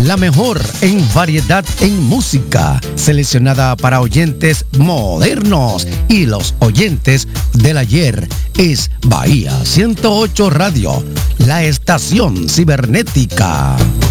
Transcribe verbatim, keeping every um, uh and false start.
La mejor en variedad en música, seleccionada para oyentes modernos y los oyentes del ayer, es Bahía ciento ocho Radio, la estación cibernética.